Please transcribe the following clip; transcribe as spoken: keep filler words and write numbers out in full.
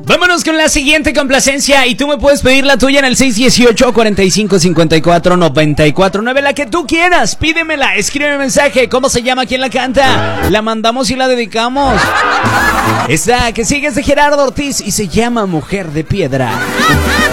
Vámonos con la siguiente complacencia y tú me puedes pedir la tuya en el seis uno ocho, cuatro cinco, cinco cuatro, nueve cuatro nueve, la que tú quieras, pídemela, escríbeme un mensaje, ¿cómo se llama? ¿Quién la canta? La mandamos y la dedicamos. Esta que sigue es de Gerardo Ortiz y se llama Mujer de Piedra.